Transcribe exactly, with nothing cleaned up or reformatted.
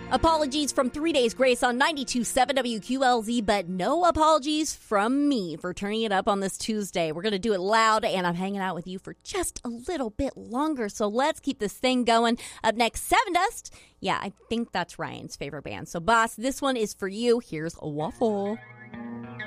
Apologies from Three Days Grace on ninety-two point seven W Q L Z, but no apologies from me for turning it up on this Tuesday. We're going to do it loud, and I'm hanging out with you for just a little bit longer, so let's keep this thing going. Up next, Seven Dust. Yeah, I think that's Ryan's favorite band. So, boss, this one is for you. Here's a waffle.